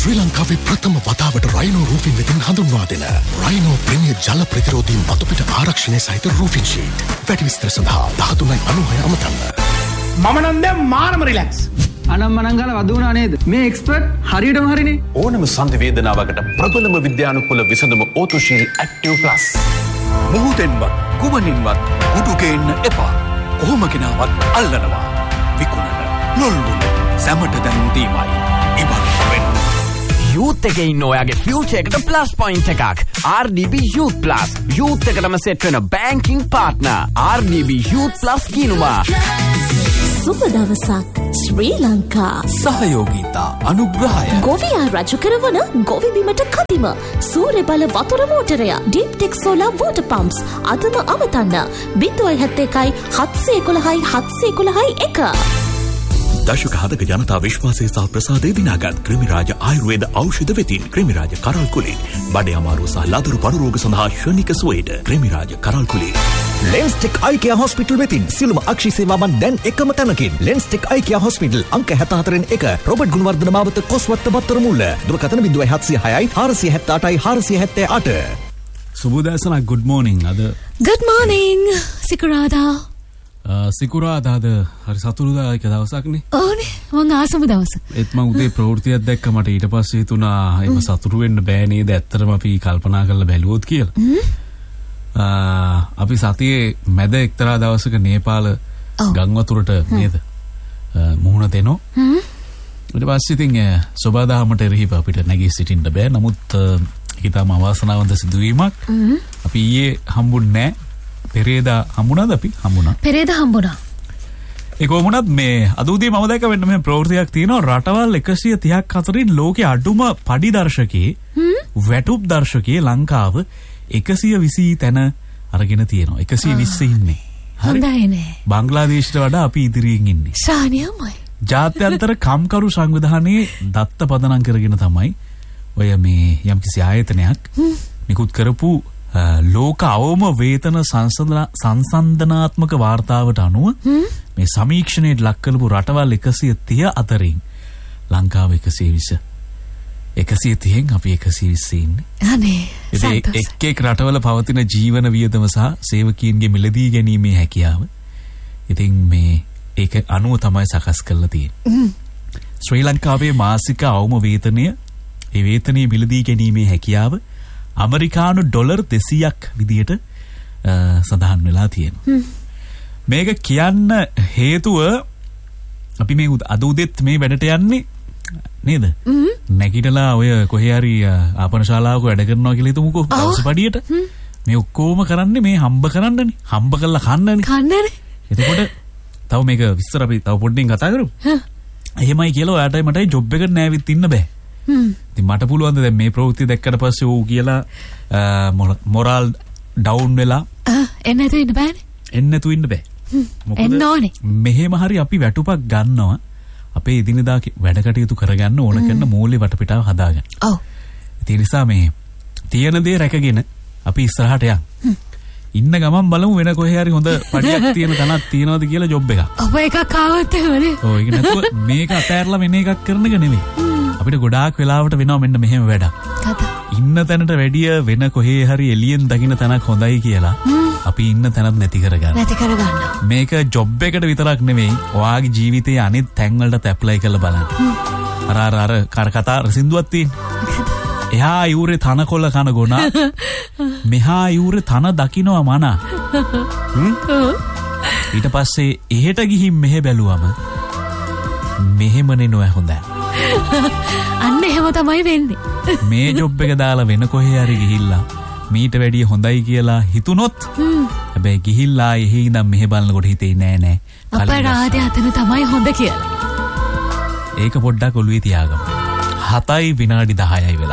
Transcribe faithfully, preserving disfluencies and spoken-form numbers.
ශ්‍රී ලංකාවේ ප්‍රථම වතාවට රයිනෝ රූෆින් වෙතින් හඳුන්වා දෙන රයිනෝ ප්‍රීමියර් ජල ප්‍රතිරෝධී මතුපිට ආරක්ෂණය සහිත රූෆින් ෂීට්. වැඩි විස්තර සඳහා දහතුනයි අනූහය අමතන්න. මම නම් දැන් මාරම රිලැක්ස්. අනම්මනම් ගාලා වදුනා නේද? මේ එක්ස්පර්ට් හරියටම හරිනේ. ඕනම සංවේදනාවකට ප්‍රබලම විද්‍යානුකූල විසඳුම ඕතුශීල් ඇක්ටිව් ප්ලස්. මොහොතෙන්වත් කුමනින්වත් කුඩු ගේන්න එපා. කොහොම කෙනාවත් අල්ලනවා. විකුණන ලොල්ලුන සැමට දැනුම් දීමයි. ඉවත් වෙන්න. යූත් එකේ ඉන්න ඔයාගේ ෆියුචර් එකට ප්ලස් පොයින්ට් එකක්. ආර් ඩී බී Youth Plus. යූත් එකටම සෙට් වෙන බැංකින් පාර්ට්නර්. ආර් ඩී බී Youth Plus කියනවා. සුබ දවසක් ශ්‍රී ලංකා. සහයෝගීතා අනුග්‍රහය. ගොවියා රජු කරවන ගොවි බිමට කදිම සූර්ය බල වතුර මෝටරය ඩීප්ටෙක් සෝලාර් වෝටර් පම්ප්ස් අදම අමතන්න ज़ीरो सात एक सात एक एक सात एक एक එක. දශක හදක ජනතා විශ්වාසය සහ ප්‍රසාදය දිනාගත් ක්‍රිමිරාජ ආයුර්වේද ඖෂධ වෙතින් ක්‍රිමිරාජ කරල් කුලී බඩේ අමාරුව සහ ලදරු පඩු රෝග සඳහා ශනික සුවේද ක්‍රිමිරාජ කරල් කුලී. ලෙන්ස්ටෙක් අයිකියා හොස්පිටල් වෙතින් සිළුම අක්ෂි සේවාවන් දැන් එකම තැනකින්. ලෙන්ස්ටෙක් අයිකියා හොස්පිටල් අංක හැත්තෑ හතරෙන් එක රොබර්ට් ගුණවර්ධන මාවත කොස්වත්ත බත්තර මුල්ල. දුරකථන ज़ीरो सात शून्य छह चार सात आठ चार सात आठ. සුබෝදෑසන good morning. අද good morning සිකුරාදා. සිකුරාදාද හරි සතුටුදායක දවසක් නේ. ඕනේ මං ආසම දවස. ඒත් මං උදේ ප්‍රවෘත්තියක් දැක්ක මට ඊට පස්සේ හිතුණා එහෙම සතුටු වෙන්න බෑ නේද ඇත්තටම අපි කල්පනා කරලා බැලුවොත් කියලා. අපි සතියේ මැද එක්තරා දවසක නේපාල ගම් වතුරට නේද මුහුණ දෙනෝ. ඊට පස්සේ ඉතින් සෝබාදහමට එරෙහිව අපිට නැගී සිටින්න බෑ. නමුත් හිතාම අවාසනාවන්ත සිදුවීමක්. අපි ඊයේ හම්බුන්නේ නැහැ. පෙරේදා හම්බුණාද අපි? හම්බුණා. පෙරේදා හම්බුණා. ඒ කොහොමුණත් මේ අද උදේ මම දැක්ක මෙන්න මෙහෙම ප්‍රවෘත්තියක් තියෙනවා රටවල් එකසිය තිහක් අතරින් ලෝකයේ අඩුම පඩි දර්ශකයේ වැටුප් දර්ශකයේ ලංකාව එකසිය විසි තැන අරගෙන තියෙනවා. එකසිය විස්ස ඉන්නේ. හොඳයි නේ. බංග්ලාදේශයට වඩා අපි ඉදිරියෙන් ඉන්නේ. ශානියමයි. ජාත්‍යන්තර කම්කරු සංවිධානයේ දත්ත පදනම් කරගෙන තමයි ඔය මේ යම්කිසි ආයතනයක් නිකුත් කරපු ලෝක අවම වේතන සංසන්දනාත්මක වාර්තාවට අනුව මේ සමීක්ෂණයට ලක් කරපු රටවල් එකසිය තිහ අතරින් ලංකාව එකසිය විස්ස. එකසිය තිහෙන් අපි එකසිය විස්ස ඉන්නේ. අනේ සතුටුයි. එක් එක් රටවල පවතින ජීවන වියදම සහ සේවකීන්ගේ මිලදී ගැනීමේ හැකියාව. ඉතින් මේ ඒක අනුව තමයි සකස් කරලා තියෙන්නේ. ශ්‍රී ලංකාවේ මාසික අවම වේතනය ඒ වේතනයේ මිලදී ගැනීමේ හැකියාව අමරිකානු ඩොලර් දෙසීයක් විදියට සඳහන් වෙලා තියෙනවා. මේක කියන්න හේතුව අපි මේ අද උදේත් මේ වැඩට යන්නේ නේද? නැගිටලා ඔය කොහේ හරි ආපන ශාලාවක වැඩ කරනවා කියලා හිතමුකෝ දවස් පඩියට. මේ ඔක්කොම කරන්නේ මේ හම්බ කරන්නනේ. හම්බ කරලා කන්නනේ. කන්නනේ. එතකොට තව මේක විස්තර අපි තව පොඩ්ඩකින් කතා කරමු. එහෙමයි කියලා ඔයාටයි මටයි ජොබ් එකට නෑවිත් ඉන්න බෑ. ඉතින් මට පුළුවන් දැන් මේ ප්‍රවෘත්ති දැක්කට පස්සේ ඌ කියලා මොරල් ඩවුන් වෙලා එන්න නැතුව ඉන්න බෑනේ. එන්න නැතුව ඉන්න බෑ. එන්න ඕනේ. මෙහෙම හරි අපි වැටුපක් ගන්නවා අපේ එදිනෙදා වැඩ කටයුතු කරගන්න ඕන කරන මූල්‍ය වටපිටාව හදාගන්න. ඔව්. ඒ නිසා මේ තියෙන දේ රැකගෙන අපි ඉස්සරහට යන්න. ඉන්න ගමන් බලමු වෙන කොහේ හරි හොඳ පඩියක් තියෙන තැනක් තියනවාද කියලා ජොබ් එකක්. ඔබ එකක් ආවොත් එහෙමනේ. ඔව් ඒක නැතුව මේක අතෑරලා වෙන එකක් කරන එක නෙමෙයි. අපිට ගොඩාක් වෙලාවට වෙනවා මෙන්න මෙහෙම වැඩක්. ඉන්න තැනට වැඩිය වෙන කොහේ හරි එළියෙන් දකින්න තැනක් හොඳයි කියලා අපි ඉන්න තැනත් නැති කරගන්න. නැති කරගන්න. මේක ජොබ් එකට විතරක් නෙමෙයි ඔයාගේ ජීවිතයේ අනිත් තැන් වලටත් ඇප්ලයි කරලා බලන්න. අර අර අර කර කතා රසින්දුවක් තියෙන්නේ. එහා යූරේ තන කොළ කන ගොනා මෙහා යූරේ තන දකින්නවා මනා. ඊට පස්සේ එහෙට ගිහින් මෙහෙ බැලුවම මෙහෙමනේ නෝ හොඳයි. අන්න එහෙම තමයි වෙන්නේ. මේ ජොබ් එක දාලා වෙන කොහේ හරි ගිහිල්ලා මීට වැඩිය හොඳයි කියලා හිතුනොත් හැබැයි ගිහිල්ලා එහි ඉඳන් මෙහෙ බලනකොට හිතේ නෑ නෑ අපරාධය අතන තමයි හොඳ කියලා. ඒක පොඩ්ඩක් ඔළුවේ තියාගමු. හතයි විනාඩි දහයයි වෙලා.